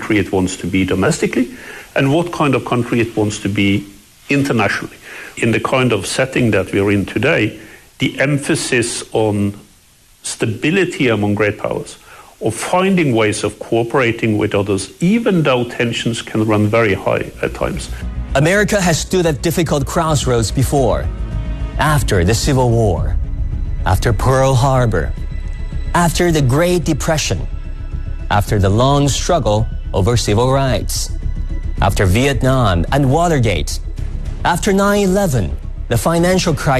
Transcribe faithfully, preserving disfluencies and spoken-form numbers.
country it wants to be domestically and what kind of country it wants to be internationally. In the kind of setting that we're in today, the emphasis on stability among great powers, of finding ways of cooperating with others, even though tensions can run very high at times. America has stood at difficult crossroads before. After the Civil War, after Pearl Harbor, after the Great Depression, after the long struggle over civil rights, after Vietnam and Watergate, after nine eleven, the financial crisis,